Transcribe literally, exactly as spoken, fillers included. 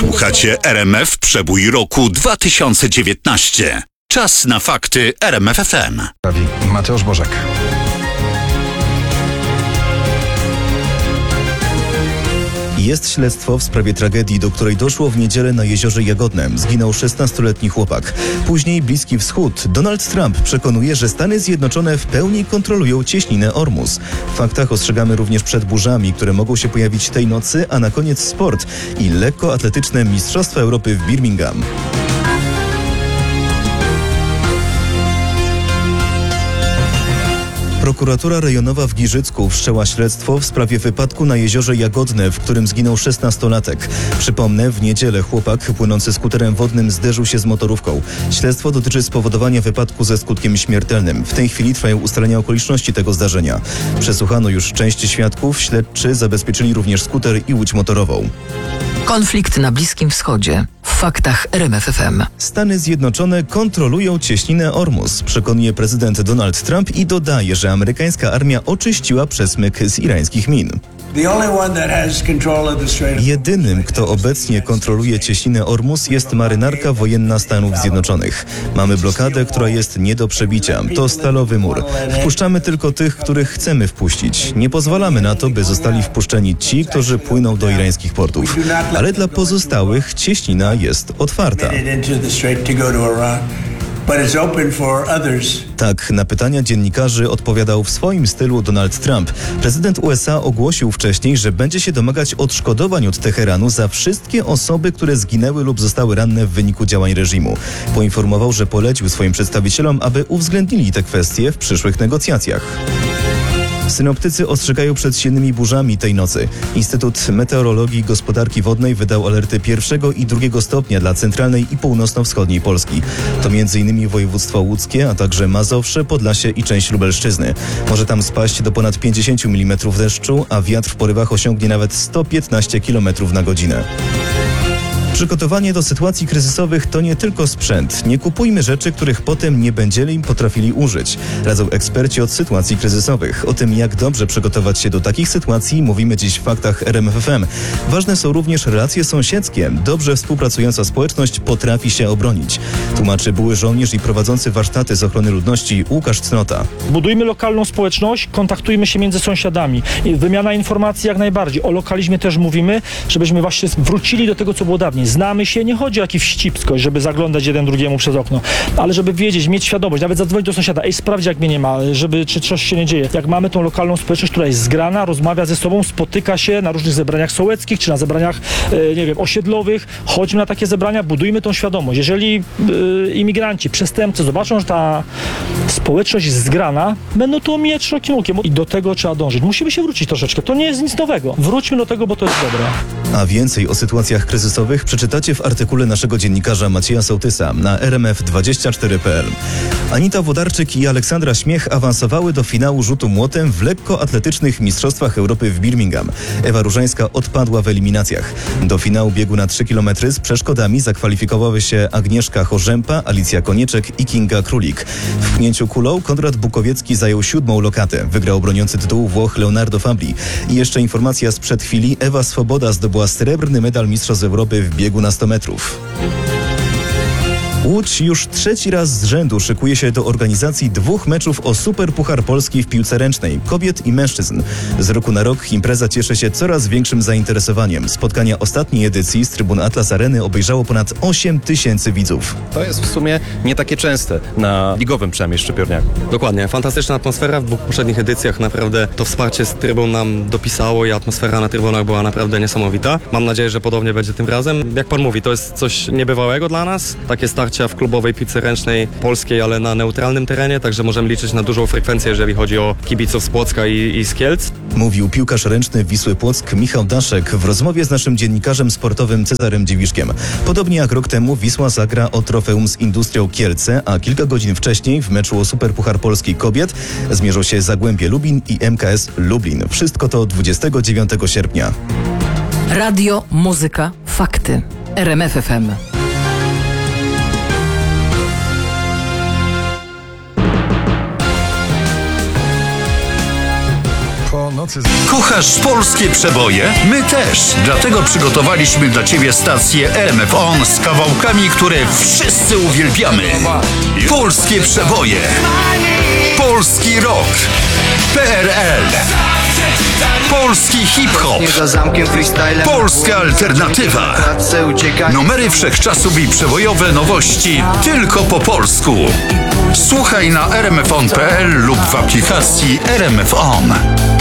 Słuchacie R M F Przebój roku dwa tysiące dziewiętnaście. Czas na fakty R M F F M. Mateusz Bożek. Jest śledztwo w sprawie tragedii, do której doszło w niedzielę na Jeziorze Jagodnem. Zginął szesnastoletni chłopak. Później Bliski Wschód. Donald Trump przekonuje, że Stany Zjednoczone w pełni kontrolują cieśninę Ormus. W faktach ostrzegamy również przed burzami, które mogą się pojawić tej nocy, a na koniec sport i lekkoatletyczne Mistrzostwa Europy w Birmingham. Prokuratura rejonowa w Giżycku wszczęła śledztwo w sprawie wypadku na Jeziorze Jagodne, w którym zginął szesnastolatek. Przypomnę, w niedzielę chłopak płynący skuterem wodnym zderzył się z motorówką. Śledztwo dotyczy spowodowania wypadku ze skutkiem śmiertelnym. W tej chwili trwają ustalenia okoliczności tego zdarzenia. Przesłuchano już część świadków, śledczy zabezpieczyli również skuter i łódź motorową. Konflikt na Bliskim Wschodzie. W faktach R M F F M. Stany Zjednoczone kontrolują cieśninę Ormus, przekonuje prezydent Donald Trump i dodaje, że amerykańska armia oczyściła przesmyk z irańskich min. Jedynym, kto obecnie kontroluje cieśninę Ormus, jest marynarka wojenna Stanów Zjednoczonych. Mamy blokadę, która jest nie do przebicia. To stalowy mur. Wpuszczamy tylko tych, których chcemy wpuścić. Nie pozwalamy na to, by zostali wpuszczeni ci, którzy płyną do irańskich portów. Ale dla pozostałych cieśnina jest otwarta. Tak, na pytania dziennikarzy odpowiadał w swoim stylu Donald Trump. Prezydent U S A ogłosił wcześniej, że będzie się domagać odszkodowań od Teheranu za wszystkie osoby, które zginęły lub zostały ranne w wyniku działań reżimu. Poinformował, że polecił swoim przedstawicielom, aby uwzględnili te kwestie w przyszłych negocjacjach. Synoptycy ostrzegają przed silnymi burzami tej nocy. Instytut Meteorologii i Gospodarki Wodnej wydał alerty pierwszego i drugiego stopnia dla centralnej i północno-wschodniej Polski. To między innymi województwo łódzkie, a także Mazowsze, Podlasie i część Lubelszczyzny. Może tam spaść do ponad pięćdziesiąt milimetrów deszczu, a wiatr w porywach osiągnie nawet sto piętnaście kilometrów na godzinę. Przygotowanie do sytuacji kryzysowych to nie tylko sprzęt. Nie kupujmy rzeczy, których potem nie będziemy im potrafili użyć. Radzą eksperci od sytuacji kryzysowych. O tym, jak dobrze przygotować się do takich sytuacji, mówimy dziś w faktach R M F F M. Ważne są również relacje sąsiedzkie. Dobrze współpracująca społeczność potrafi się obronić. Tłumaczy były żołnierz i prowadzący warsztaty z ochrony ludności Łukasz Cnota. Budujmy lokalną społeczność, kontaktujmy się między sąsiadami. Wymiana informacji jak najbardziej. O lokalizmie też mówimy, żebyśmy właśnie wrócili do tego, co było dawniej. Znamy się, nie chodzi o jakąś wścibskość, żeby zaglądać jeden drugiemu przez okno, ale żeby wiedzieć, mieć świadomość, nawet zadzwonić do sąsiada, ej, sprawdź, jak mnie nie ma, żeby, czy coś się nie dzieje. Jak mamy tą lokalną społeczność, która jest zgrana, rozmawia ze sobą, spotyka się na różnych zebraniach sołeckich, czy na zebraniach, e, nie wiem, osiedlowych, chodźmy na takie zebrania, budujmy tą świadomość. Jeżeli e, imigranci, przestępcy zobaczą, że ta społeczność jest zgrana, będą to omijać szerokim łukiem i do tego trzeba dążyć. Musimy się wrócić troszeczkę, to nie jest nic nowego. Wróćmy do tego, bo to jest dobre. A więcej o sytuacjach kryzysowych przeczytacie w artykule naszego dziennikarza Macieja Sołtysa na R M F dwadzieścia cztery kropka p l. Anita Włodarczyk i Aleksandra Śmiech awansowały do finału rzutu młotem w lekkoatletycznych Mistrzostwach Europy w Birmingham. Ewa Różańska odpadła w eliminacjach. Do finału biegu na trzy kilometry z przeszkodami zakwalifikowały się Agnieszka Chorzępa, Alicja Konieczek i Kinga Królik. W pchnięciu kulą Konrad Bukowiecki zajął siódmą lokatę. Wygrał broniący tytułu Włoch Leonardo Fabri. I jeszcze informacja sprzed chwili. Ewa Swoboda zdobyła srebrny medal Mistrzostw Europy w biegu na sto metrów. Łódź już trzeci raz z rzędu szykuje się do organizacji dwóch meczów o Superpuchar Polski w piłce ręcznej, kobiet i mężczyzn. Z roku na rok impreza cieszy się coraz większym zainteresowaniem. Spotkania ostatniej edycji z trybun Atlas Areny obejrzało ponad osiem tysięcy widzów. To jest w sumie nie takie częste na ligowym przynajmniej Szczypiorniaku. Dokładnie, fantastyczna atmosfera. W dwóch poprzednich edycjach naprawdę to wsparcie z trybun nam dopisało i atmosfera na trybunach była naprawdę niesamowita. Mam nadzieję, że podobnie będzie tym razem. Jak pan mówi, to jest coś niebywałego dla nas. Takie starcie w klubowej piłce ręcznej polskiej, ale na neutralnym terenie, także możemy liczyć na dużą frekwencję, jeżeli chodzi o kibiców z Płocka i, i z Kielc. Mówił piłkarz ręczny Wisły Płock Michał Daszek w rozmowie z naszym dziennikarzem sportowym Cezarem Dziwiszkiem. Podobnie jak rok temu Wisła zagra o trofeum z Industrią Kielce, a kilka godzin wcześniej w meczu o Superpuchar Polski kobiet zmierzą się Zagłębie Lubin i M K S Lublin. Wszystko to dwudziestego dziewiątego sierpnia. Radio, muzyka, fakty. R M F F M. Po nocy... Kochasz polskie przeboje? My też. Dlatego przygotowaliśmy dla Ciebie stację R M F On z kawałkami, które wszyscy uwielbiamy. Polskie przeboje. Polski rock. P R L. Polski hip-hop. Polska alternatywa. Numery wszechczasów i przebojowe nowości tylko po polsku. Słuchaj na r m f on kropka p l lub w aplikacji R M F On.